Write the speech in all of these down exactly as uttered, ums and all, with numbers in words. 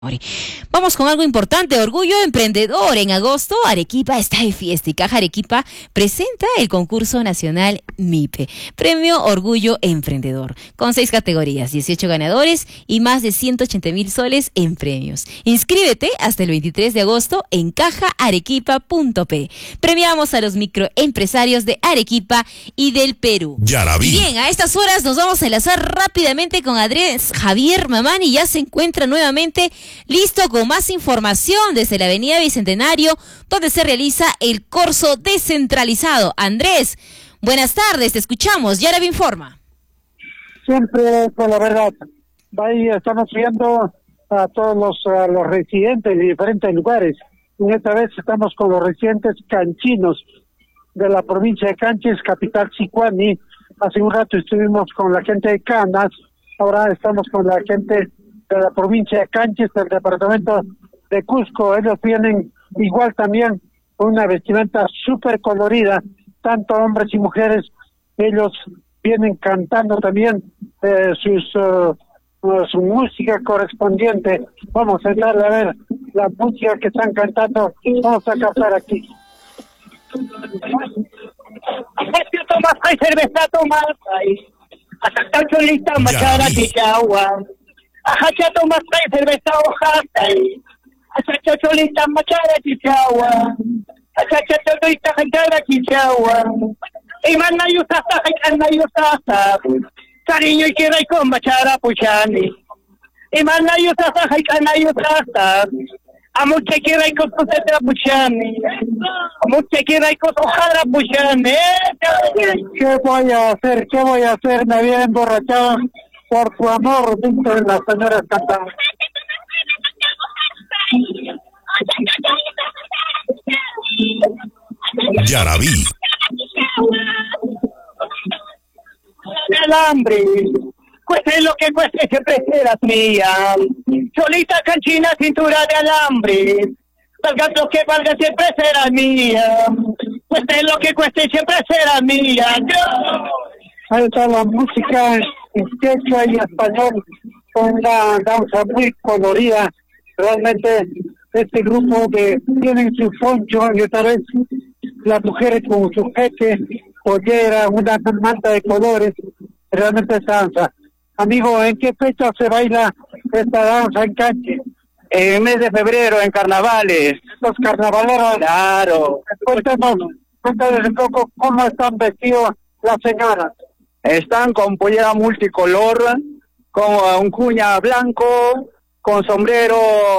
Vamos con algo importante, Orgullo Emprendedor. En agosto, Arequipa está de fiesta y Caja Arequipa presenta el concurso nacional MIPE, Premio Orgullo Emprendedor, con seis categorías, dieciocho ganadores y más de ciento ochenta mil soles en premios. Inscríbete hasta el veintitrés de agosto en caja arequipa punto pe. Premiamos a los microempresarios de Arequipa y del Perú. Ya la vi. Bien, a estas horas nos vamos a enlazar rápidamente con Andrés Javier Mamani. Ya se encuentra nuevamente listo con más información desde la avenida Bicentenario, donde se realiza el corso descentralizado. Andrés, buenas tardes, te escuchamos, Yara informa. Siempre con la verdad. Ahí estamos viendo a todos los, a los residentes de diferentes lugares. Y esta vez estamos con los residentes canchinos de la provincia de Canchis, capital Sicuani. Hace un rato estuvimos con la gente de Canas, ahora estamos con la gente de la provincia de Canchis, del departamento de Cusco. Ellos vienen igual también con una vestimenta súper colorida, tanto hombres y mujeres. Ellos vienen cantando también eh, sus uh, uh, su música correspondiente. Vamos a darle a ver la música que están cantando. Vamos a captar aquí. Tomás, hay cerveza, Tomás, hasta está cholita, machara, chichagua. Ajacha, Tomás, hay cerveza, hojas, hasta cholita, machara, chichagua. Hasta cholita, machara, chichagua. Y mana yusasa, mana yusasa. Cariño y quiera y con machara, puchani. Y mana yusasa, mana yusasa. Amor que quiera y con tu tetra puchani. Amor que quiera y con tu jara puchani. ¿Qué voy a hacer? ¿Qué voy a hacer? Me había emborrachado por tu amor, dicen las señoras cantando. Ya la vi. El hambre, cueste lo que cueste, siempre serás mía. Solita canchina, cintura de alambre. Valga lo que valga, siempre será mía. Cueste lo que cueste, siempre será mía. Yo. Ahí está la música en quechua y español, con una danza muy colorida. Realmente este grupo que tienen su poncho y otra vez las mujeres con su jeque, pollera, una manta de colores. Realmente es danza. Amigo, ¿en qué fecha se baila esta danza en Canchis? En el mes de febrero, en carnavales. Los carnavaleros. Claro. Cuéntanos, cuéntanos un poco cómo están vestidos las señoras. Están con pollera multicolor, con un cuña blanco, con sombrero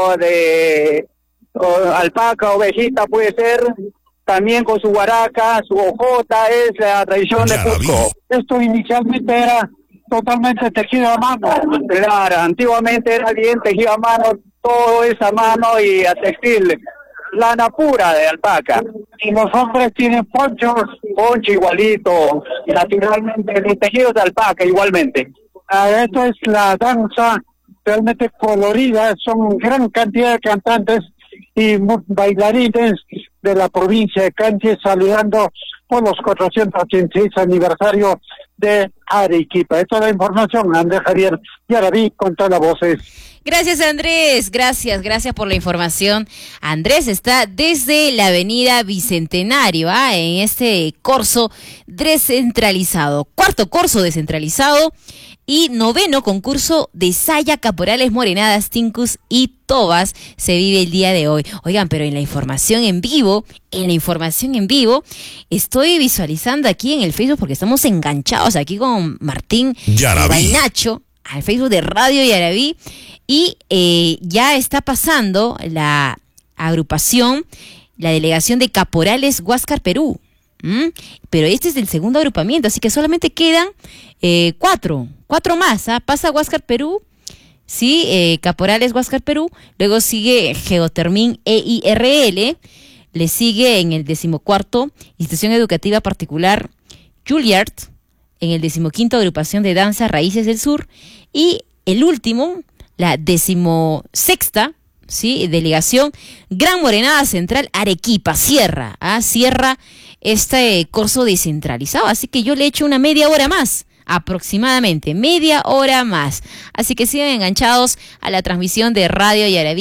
de o, alpaca, ovejita puede ser, también con su guaraca, su ojota, es la tradición de Cusco. Esto inicialmente era totalmente tejido a mano. Claro, antiguamente era bien tejido a mano, todo es a mano y a textil, lana pura de alpaca. Y los hombres tienen ponchos. Poncho igualito, naturalmente, de tejidos de alpaca igualmente. Ah, esto es la danza realmente colorida, son gran cantidad de cantantes y bailarines de la provincia de Canchis saludando por los cuatrocientos ochenta y seis aniversario de Arequipa. Esta es la información, Andrés Javier, ya la vi con todas las voces. Gracias, Andrés, gracias, gracias por la información. Andrés está desde la avenida Bicentenario, ¿ah? en este corso descentralizado, cuarto corso descentralizado y noveno concurso de saya, caporales, morenadas, tincus y tobas se vive el día de hoy. Oigan, pero en la información en vivo, en la información en vivo, estoy visualizando aquí en el Facebook porque estamos enganchados aquí con Martín Vainacho, al Facebook de Radio Yaraví, y eh, ya está pasando la agrupación, la delegación de Caporales Huáscar Perú. ¿Mm? Pero este es el segundo agrupamiento, así que solamente quedan eh, cuatro, cuatro más. ¿ah? Pasa Huáscar Perú, sí, eh, Caporales Huáscar Perú, luego sigue Geotermín E I R L, le sigue en el decimocuarto Institución Educativa Particular Juilliard, en el decimoquinto Agrupación de Danza Raíces del Sur, y el último, la decimosexta, sí, delegación Gran Morenada Central Arequipa, cierra, ¿ah? cierra este corso descentralizado, así que yo le echo una media hora más aproximadamente media hora más. Así que sigan enganchados a la transmisión de Radio Yaraví.